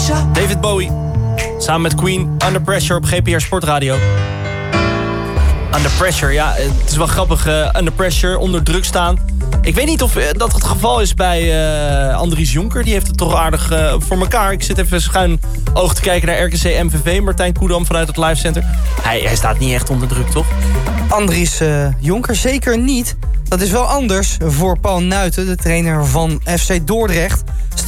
David Bowie. Samen met Queen. Under Pressure op GPR Sportradio. Under Pressure, ja, het is wel grappig. Under Pressure, onder druk staan. Ik weet niet of dat het geval is bij Andries Jonker. Die heeft het toch aardig voor elkaar. Ik zit even schuin oog te kijken naar RKC MVV. Martijn Koedam vanuit het Live Center. Hij staat niet echt onder druk, toch? Andries Jonker zeker niet. Dat is wel anders voor Paul Nuiten, de trainer van FC Dordrecht.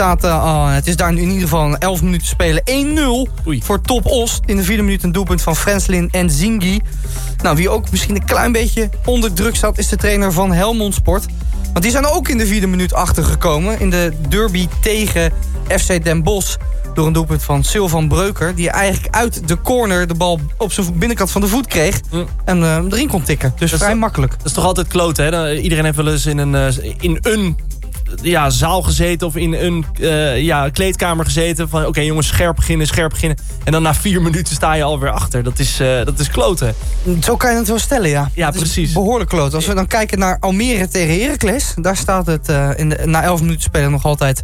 Het is daar in ieder geval 11 minuten spelen. 1-0 voor Top Os. In de 4e minuut een doelpunt van Frenslin en Zingi. Nou, wie ook misschien een klein beetje onder druk staat, is de trainer van Helmond Sport. Want die zijn ook in de 4e minuut achtergekomen. In de derby tegen FC Den Bosch. Door een doelpunt van Sylvan Breuker. Die eigenlijk uit de corner de bal op zijn binnenkant van de voet kreeg. En erin kon tikken. Dus vrij makkelijk. Dat is toch altijd kloten, hè? Iedereen heeft wel eens in een zaal gezeten of in een kleedkamer gezeten. Van oké, jongens, scherp beginnen. En dan na 4 minuten sta je alweer achter. Dat is kloten. Zo kan je het wel stellen, ja. Ja, precies. Behoorlijk kloten. Als we dan kijken naar Almere tegen Heracles. Daar staat het na 11 minuten spelen nog altijd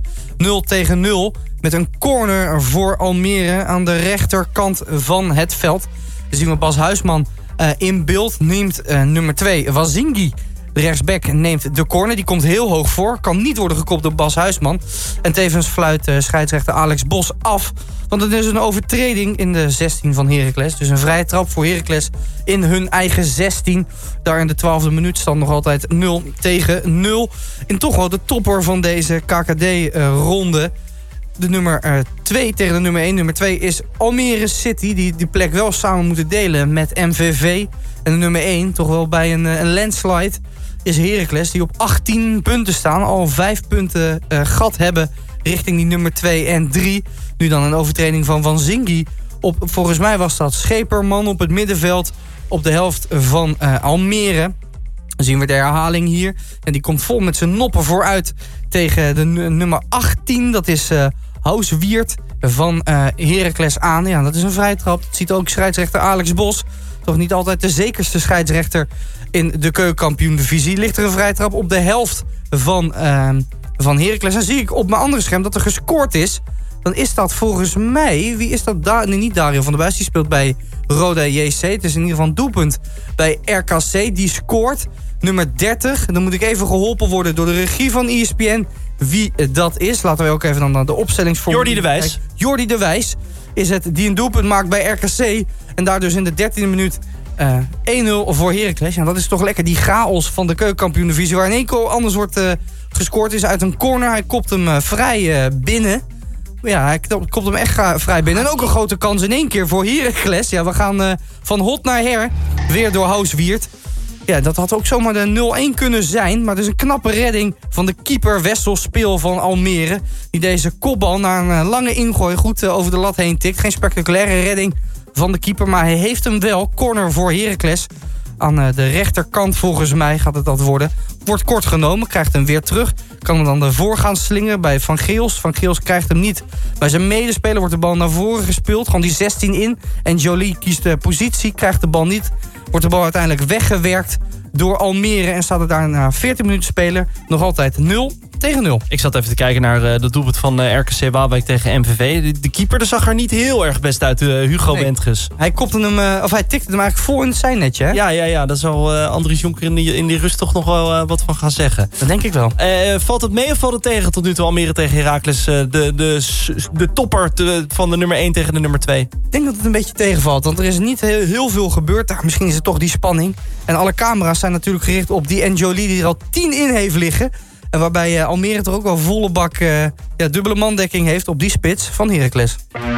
0-0. Met een corner voor Almere aan de rechterkant van het veld. Dan zien we Bas Huisman in beeld. Neemt nummer 2 Wazingi. De rechtsback neemt de corner. Die komt heel hoog voor. Kan niet worden gekopt door Bas Huisman. En tevens fluit scheidsrechter Alex Bos af. Want het is een overtreding in de 16 van Heracles. Dus een vrije trap voor Heracles in hun eigen 16. Daar in de 12e minuut stand nog altijd 0-0. En toch wel de topper van deze KKD-ronde. De nummer 2 tegen de nummer 1. Nummer 2 is Almere City. Die plek wel samen moeten delen met MVV. En de nummer 1, toch wel bij een landslide, is Heracles. Die op 18 punten staan. Al 5 punten gat hebben richting die nummer 2 en 3. Nu dan een overtreding van Zingi. Volgens mij was dat Scheperman op het middenveld. Op de helft van Almere. Dan zien we de herhaling hier. En die komt vol met zijn noppen vooruit tegen de nummer 18. Dat is Houswiert van Heracles aan. Ja, dat is een vrije trap. Dat ziet ook scheidsrechter Alex Bos. Toch niet altijd de zekerste scheidsrechter in de keukenkampioen-divisie. Ligt er een vrije trap op de helft van Heracles. Dan zie ik op mijn andere scherm dat er gescoord is. Dan is dat volgens mij... Wie is dat? Niet Dario van der Buis. Die speelt bij Roda JC. Het is in ieder geval een doelpunt bij RKC. Die scoort nummer 30. Dan moet ik even geholpen worden door de regie van ESPN. Wie dat is. Laten we ook even dan naar de opstellingsvorm. Jordi de Wijs. Jordi de Wijs is het die een doelpunt maakt bij RKC. En daar dus in de 13e minuut 1-0 voor Heracles. Ja, dat is toch lekker die chaos van de keukenkampioen-divisie. Waar in één keer anders wordt gescoord is uit een corner. Hij kopt hem vrij binnen. Ja, hij kopt hem echt vrij binnen. En ook een grote kans in één keer voor Heracles. Ja, we gaan van hot naar her. Weer door Houswiert. Ja, dat had ook zomaar de 0-1 kunnen zijn. Maar het is een knappe redding van de keeper Wessel Speel van Almere. Die deze kopbal na een lange ingooi goed over de lat heen tikt. Geen spectaculaire redding van de keeper, maar hij heeft hem wel. Corner voor Heracles. Aan de rechterkant volgens mij gaat het dat worden. Wordt kort genomen, krijgt hem weer terug. Kan hem dan ervoor gaan slingeren bij Van Geels. Van Geels krijgt hem niet. Bij zijn medespeler wordt de bal naar voren gespeeld. Gewoon die 16 in. En Jolie kiest de positie, krijgt de bal niet. Wordt de bal uiteindelijk weggewerkt door Almere. En staat er daar na 14 minuten spelen nog altijd 0-0. Ik zat even te kijken naar de doelpunt van RKC Waalwijk tegen MVV. De keeper zag er niet heel erg best uit, Hugo Wendges. Hij tikte hem eigenlijk vol in het zijnetje, hè? Ja, daar zal Andries Jonker in die rust toch nog wel wat van gaan zeggen. Dat denk ik wel. Valt het mee of valt het tegen tot nu toe Almere tegen Heracles? De topper van de nummer 1 tegen de nummer 2. Ik denk dat het een beetje tegenvalt, want er is niet heel veel gebeurd. Misschien is het toch die spanning. En alle camera's zijn natuurlijk gericht op die Jolie die er al 10 in heeft liggen. Waarbij Almere toch ook wel volle bak dubbele mandekking heeft op die spits van Heracles.